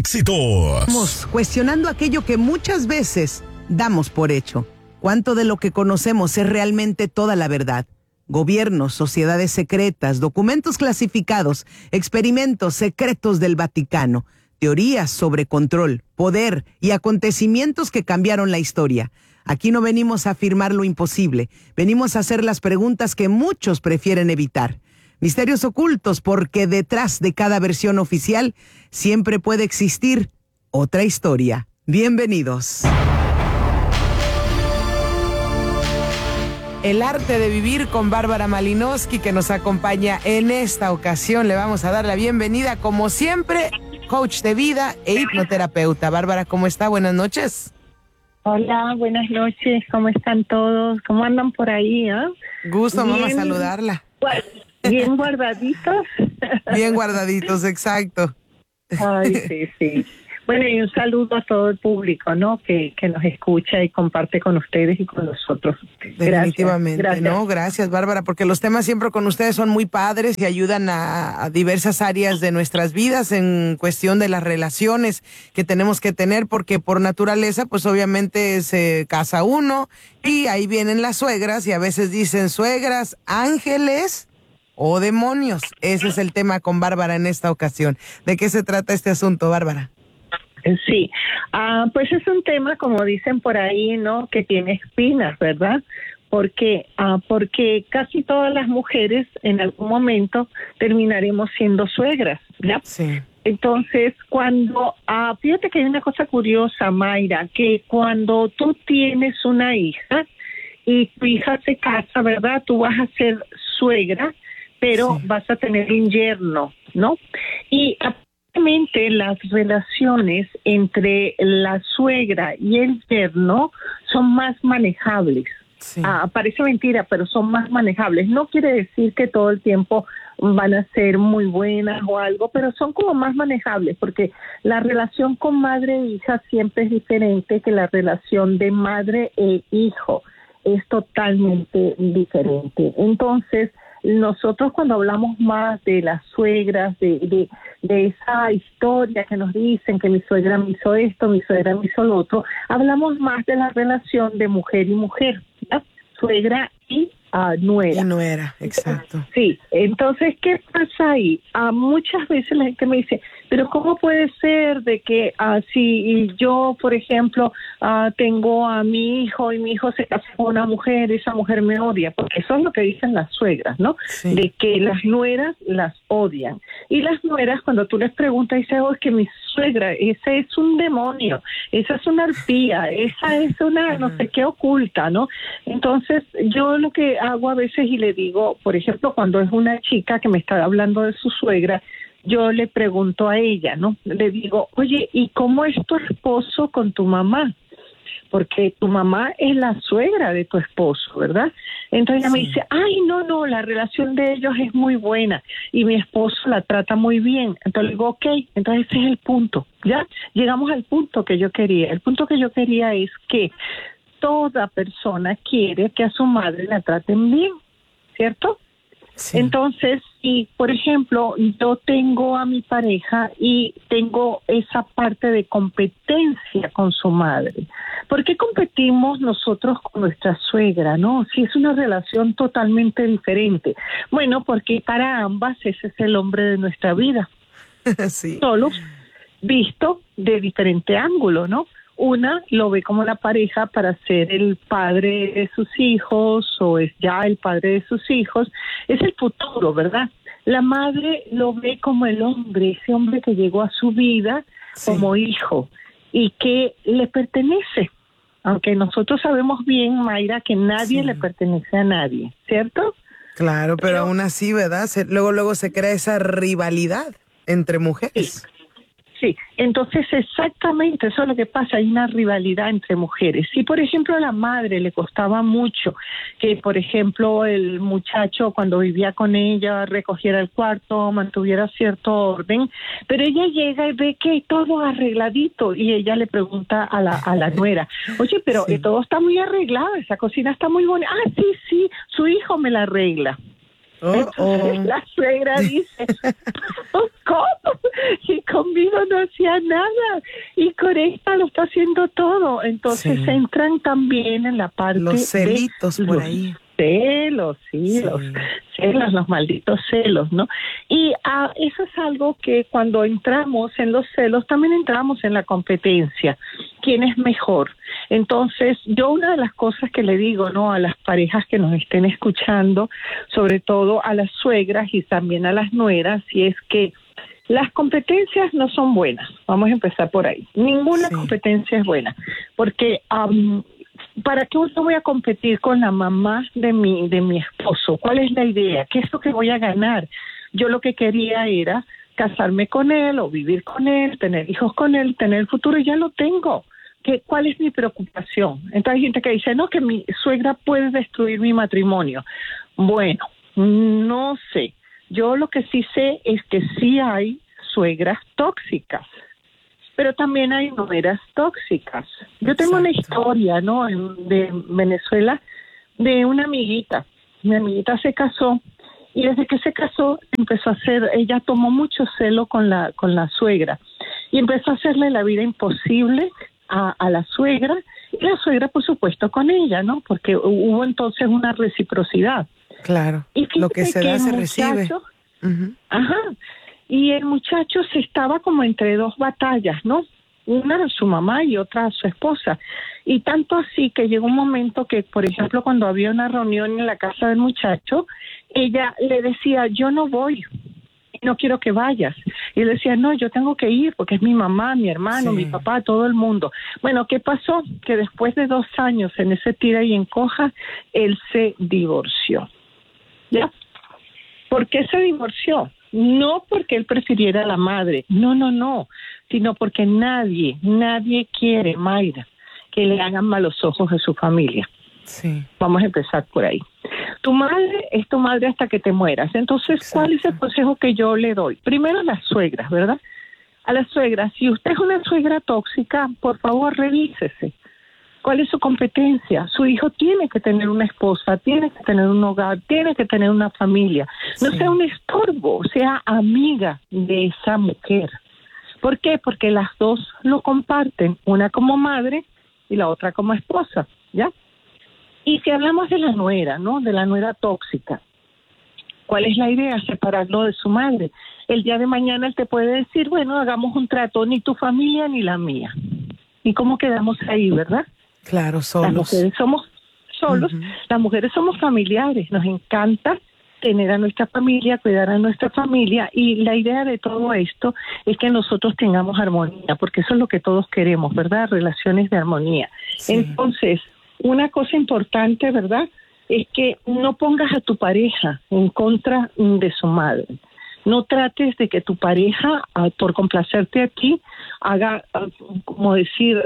éxitos. Estamos cuestionando aquello que muchas veces damos por hecho. ¿Cuánto de lo que conocemos es realmente toda la verdad? Gobiernos, sociedades secretas, documentos clasificados, experimentos secretos del Vaticano, teorías sobre control, poder y acontecimientos que cambiaron la historia. Aquí no venimos a afirmar lo imposible, venimos a hacer las preguntas que muchos prefieren evitar. Misterios ocultos, porque detrás de cada versión oficial siempre puede existir otra historia. Bienvenidos. El arte de vivir con Bárbara Malinowski, que nos acompaña en esta ocasión. Le vamos a dar la bienvenida, como siempre, coach de vida e hipnoterapeuta. Bárbara, ¿cómo está? Buenas noches. Hola, buenas noches. ¿Cómo están todos? ¿Cómo andan por ahí? Gusto, vamos a saludarla. Bien guardaditos. Bien guardaditos, exacto. Ay, sí, sí. Bueno, y un saludo a todo el público, ¿no? Que nos escucha y comparte con ustedes y con nosotros. Definitivamente, gracias. ¿no? Gracias, Bárbara, porque los temas siempre con ustedes son muy padres y ayudan a diversas áreas de nuestras vidas en cuestión de las relaciones que tenemos que tener, porque por naturaleza, pues obviamente se casa uno y ahí vienen las suegras y a veces dicen suegras, ángeles o demonios. Ese es el tema con Bárbara en esta ocasión. ¿De qué se trata este asunto, Bárbara? Sí, pues es un tema, como dicen por ahí, ¿no? Que tiene espinas, ¿verdad? Porque casi todas las mujeres en algún momento terminaremos siendo suegras, ¿ya? Sí. Entonces, fíjate que hay una cosa curiosa, Mayra, que cuando tú tienes una hija y tu hija se casa, ¿verdad? Tú vas a ser suegra, pero sí, vas a tener un yerno, ¿no? Y las relaciones entre la suegra y el yerno son más manejables. Sí. Parece mentira, pero son más manejables. No quiere decir que todo el tiempo van a ser muy buenas o algo, pero son como más manejables, porque la relación con madre e hija siempre es diferente que la relación de madre e hijo. Es totalmente diferente. Entonces, nosotros cuando hablamos más de las suegras, de esa historia que nos dicen que mi suegra me hizo esto, mi suegra me hizo lo otro, hablamos más de la relación de mujer y mujer, ¿ya? Suegra y nuera. Y nuera, exacto. Sí, entonces, ¿qué pasa ahí? Muchas veces la gente me dice, pero ¿cómo puede ser de que si yo, por ejemplo, tengo a mi hijo y mi hijo se casa con una mujer, esa mujer me odia? Porque eso es lo que dicen las suegras, ¿no? Sí. De que las nueras las odian. Y las nueras, cuando tú les preguntas, dicen, es que mi suegra, ese es un demonio, esa es una arpía, esa es una no sé qué oculta, ¿no? Entonces, yo lo que hago a veces y le digo, por ejemplo, cuando es una chica que me está hablando de su suegra, yo le pregunto a ella, ¿no? Le digo, oye, ¿y cómo es tu esposo con tu mamá? Porque tu mamá es la suegra de tu esposo, ¿verdad? Entonces ella me dice, ay, no, la relación de ellos es muy buena y mi esposo la trata muy bien. Entonces le digo, ok, entonces ese es el punto, ¿ya? Llegamos al punto que yo quería. El punto que yo quería es que toda persona quiere que a su madre la traten bien, ¿cierto? Sí. Entonces, si por ejemplo yo tengo a mi pareja y tengo esa parte de competencia con su madre, ¿por qué competimos nosotros con nuestra suegra, no? Si es una relación totalmente diferente. Bueno, porque para ambas ese es el hombre de nuestra vida. Sí. Solo visto de diferente ángulo, ¿no? Una lo ve como la pareja para ser el padre de sus hijos o es ya el padre de sus hijos. Es el futuro, ¿verdad? La madre lo ve como el hombre, ese hombre que llegó a su vida como hijo y que le pertenece. Aunque nosotros sabemos bien, Mayra, que nadie le pertenece a nadie, ¿cierto? Claro, pero aún así, ¿verdad? Luego se crea esa rivalidad entre mujeres. Sí. Sí, entonces exactamente eso es lo que pasa, hay una rivalidad entre mujeres. Si por ejemplo a la madre le costaba mucho que por ejemplo el muchacho cuando vivía con ella recogiera el cuarto, mantuviera cierto orden, pero ella llega y ve que todo arregladito y ella le pregunta a la nuera, oye, pero todo está muy arreglado, esa cocina está muy bonita. Sí, su hijo me la arregla. La suegra dice, ¿cómo? Y conmigo no hacía nada y con esta lo está haciendo todo. Entonces entran también en la parte los celitos por ahí. Celos, los malditos celos, ¿no? Y eso es algo que cuando entramos en los celos, también entramos en la competencia. ¿Quién es mejor? Entonces, yo una de las cosas que le digo, ¿no?, a las parejas que nos estén escuchando, sobre todo a las suegras y también a las nueras, y es que las competencias no son buenas. Vamos a empezar por ahí. Ninguna competencia es buena, porque ¿para qué yo voy a competir con la mamá de mi esposo? ¿Cuál es la idea? ¿Qué es lo que voy a ganar? Yo lo que quería era casarme con él o vivir con él, tener hijos con él, tener el futuro, y ya lo tengo. ¿Cuál es mi preocupación? Entonces hay gente que dice, no, que mi suegra puede destruir mi matrimonio. Bueno, no sé. Yo lo que sí sé es que sí hay suegras tóxicas, pero también hay nueras tóxicas. Yo tengo una historia, ¿no?, de Venezuela, de una amiguita. Mi amiguita se casó y desde que se casó ella tomó mucho celo con la suegra y empezó a hacerle la vida imposible a la suegra, y la suegra por supuesto con ella, ¿no?, porque hubo entonces una reciprocidad. Claro, y lo que se da se recibe. Y el muchacho se estaba como entre dos batallas, ¿no? Una su mamá y otra su esposa. Y tanto así que llegó un momento que, por ejemplo, cuando había una reunión en la casa del muchacho, ella le decía, yo no voy, no quiero que vayas. Y él decía, no, yo tengo que ir porque es mi mamá, mi hermano, mi papá, todo el mundo. Bueno, ¿qué pasó? Que después de 2 años en ese tira y encoja, él se divorció. ¿Ya? ¿Por qué se divorció? No porque él prefiriera a la madre, no, sino porque nadie quiere, Mayra, que le hagan malos ojos a su familia. Sí. Vamos a empezar por ahí. Tu madre es tu madre hasta que te mueras. Entonces, exacto, ¿cuál es el consejo que yo le doy? Primero a las suegras, ¿verdad? A las suegras, si usted es una suegra tóxica, por favor, revísese. ¿Cuál es su competencia? Su hijo tiene que tener una esposa, tiene que tener un hogar, tiene que tener una familia. No sea un estorbo, sea amiga de esa mujer. ¿Por qué? Porque las dos lo comparten, una como madre y la otra como esposa, ¿ya? Y si hablamos de la nuera, ¿no?, de la nuera tóxica, ¿cuál es la idea? Separarlo de su madre. El día de mañana él te puede decir, bueno, hagamos un trato, ni tu familia ni la mía. ¿Y cómo quedamos ahí, verdad? Claro, solos. Las mujeres somos solos, las mujeres somos familiares, nos encanta tener a nuestra familia, cuidar a nuestra familia, y la idea de todo esto es que nosotros tengamos armonía, porque eso es lo que todos queremos, ¿verdad? Relaciones de armonía. Sí. Entonces, una cosa importante, ¿verdad?, es que no pongas a tu pareja en contra de su madre. No trates de que tu pareja, por complacerte a ti, haga, como decir,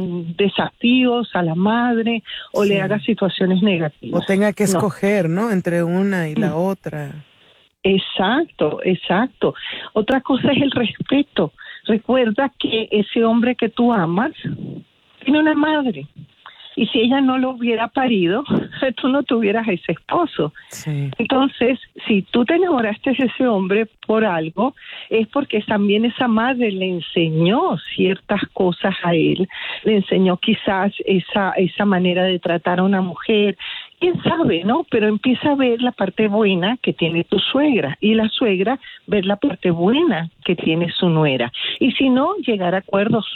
desafíos a la madre o le haga situaciones negativas. O tenga que escoger, ¿no?, entre una y la otra. Exacto. Otra cosa es el respeto. Recuerda que ese hombre que tú amas tiene una madre. Y si ella no lo hubiera parido, tú no tuvieras a ese esposo. Sí. Entonces, si tú te enamoraste de ese hombre por algo, es porque también esa madre le enseñó ciertas cosas a él, le enseñó quizás esa manera de tratar a una mujer. ¿Quién sabe, no? Pero empieza a ver la parte buena que tiene tu suegra, y la suegra ver la parte buena que tiene su nuera. Y si no, llegar a acuerdos.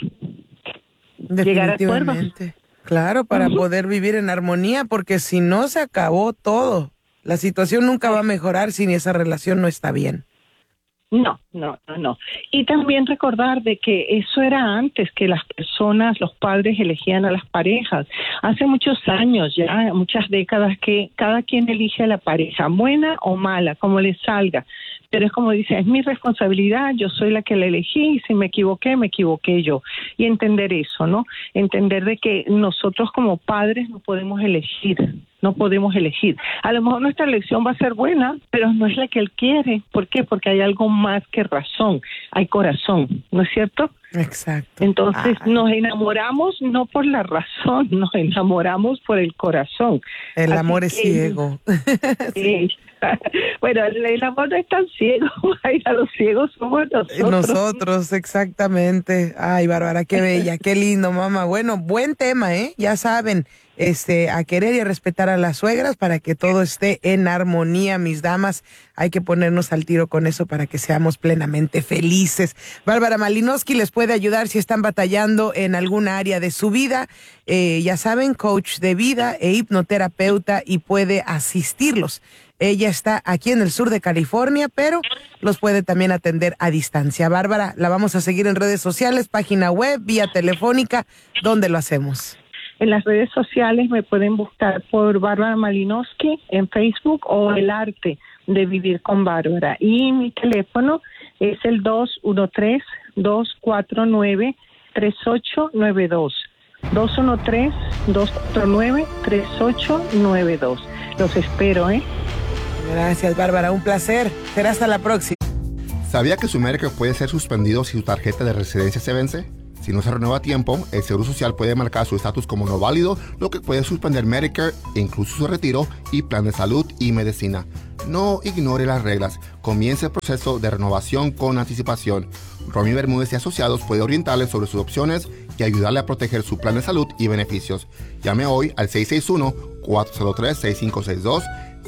Definitivamente. Claro, para poder vivir en armonía, porque si no se acabó todo. La situación nunca va a mejorar si esa relación no está bien. No. Y también recordar de que eso era antes, que las personas, los padres elegían a las parejas. Hace muchos años, ya muchas décadas, que cada quien elige a la pareja, buena o mala, como le salga. Pero es como dice, es mi responsabilidad, yo soy la que la elegí, y si me equivoqué yo. Y entender eso, ¿no? Entender de que nosotros como padres no podemos elegir. A lo mejor nuestra elección va a ser buena, pero no es la que él quiere. ¿Por qué? Porque hay algo más que razón, hay corazón, ¿no es cierto? Exacto. Entonces nos enamoramos no por la razón, nos enamoramos por el corazón. El amor es ciego. Sí. Bueno, el amor no es tan ciego, Mayra, los ciegos somos nosotros. Nosotros, exactamente. Ay, Bárbara, qué bella, qué lindo, mamá. Bueno, buen tema, ¿eh? Ya saben, a querer y a respetar a las suegras para que todo esté en armonía, mis damas. Hay que ponernos al tiro con eso para que seamos plenamente felices. Bárbara Malinowski les puede ayudar si están batallando en alguna área de su vida. Ya saben, coach de vida e hipnoterapeuta, y puede asistirlos. Ella está aquí en el sur de California, pero los puede también atender a distancia. Bárbara, la vamos a seguir en redes sociales, página web, vía telefónica. ¿Dónde lo hacemos? En las redes sociales me pueden buscar por Bárbara Malinowski en Facebook, o El Arte de Vivir con Bárbara. Y mi teléfono es el 213-249-3892. 213-249-3892. Los espero, ¿eh? Gracias, Bárbara, un placer. Será hasta la próxima. ¿Sabía que su Medicare puede ser suspendido si su tarjeta de residencia se vence? Si no se renueva a tiempo, el Seguro Social puede marcar su estatus como no válido, lo que puede suspender Medicare, incluso su retiro y plan de salud y medicina. No ignore las reglas. Comience el proceso de renovación con anticipación. Romy Bermúdez y Asociados puede orientarle sobre sus opciones y ayudarle a proteger su plan de salud y beneficios. Llame hoy al 661-403-6562,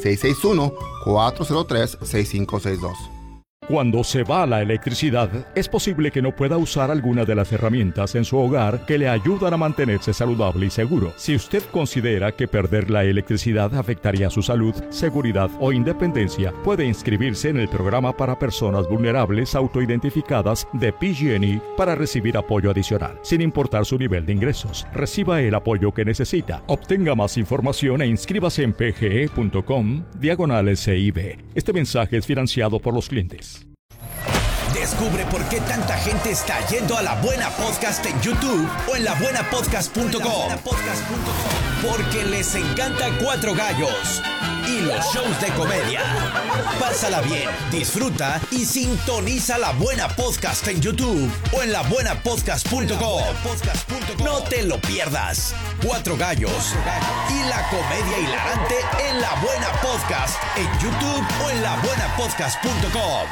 661-403-6562. Cuando se va la electricidad, es posible que no pueda usar alguna de las herramientas en su hogar que le ayudan a mantenerse saludable y seguro. Si usted considera que perder la electricidad afectaría su salud, seguridad o independencia, puede inscribirse en el programa para personas vulnerables autoidentificadas de PG&E para recibir apoyo adicional, sin importar su nivel de ingresos. Reciba el apoyo que necesita. Obtenga más información e inscríbase en pge.com/CIB. Este mensaje es financiado por los clientes. Descubre por qué tanta gente está yendo a La Buena Podcast en YouTube o en labuenapodcast.com. Porque les encanta Cuatro Gallos y los shows de comedia. Pásala bien, disfruta y sintoniza La Buena Podcast en YouTube o en labuenapodcast.com. No te lo pierdas. Cuatro Gallos y la comedia hilarante en La Buena Podcast en YouTube o en labuenapodcast.com.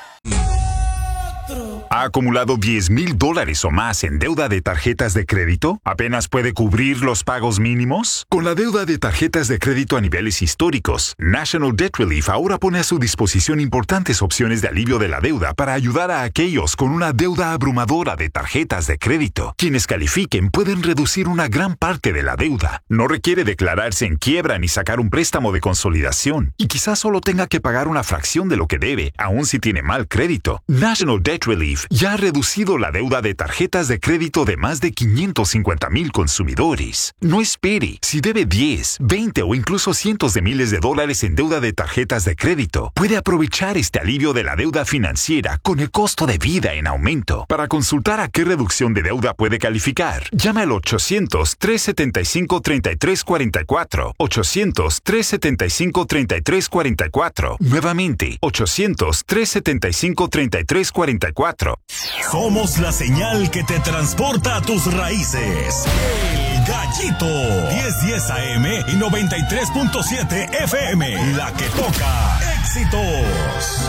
¿Ha acumulado $10,000 o más en deuda de tarjetas de crédito? ¿Apenas puede cubrir los pagos mínimos? Con la deuda de tarjetas de crédito a niveles históricos, National Debt Relief ahora pone a su disposición importantes opciones de alivio de la deuda para ayudar a aquellos con una deuda abrumadora de tarjetas de crédito. Quienes califiquen pueden reducir una gran parte de la deuda. No requiere declararse en quiebra ni sacar un préstamo de consolidación. Y quizás solo tenga que pagar una fracción de lo que debe, aun si tiene mal crédito. National Debt Relief ya ha reducido la deuda de tarjetas de crédito de más de 550,000 consumidores. No espere. Si debe 10, 20 o incluso cientos de miles de dólares en deuda de tarjetas de crédito, puede aprovechar este alivio de la deuda financiera con el costo de vida en aumento. Para consultar a qué reducción de deuda puede calificar, llame al 800-375-3344. 800-375-3344. Nuevamente, 800-375-3344. Somos la señal que te transporta a tus raíces. El Gallito. 1010 AM y 93.7 FM. La que toca éxitos.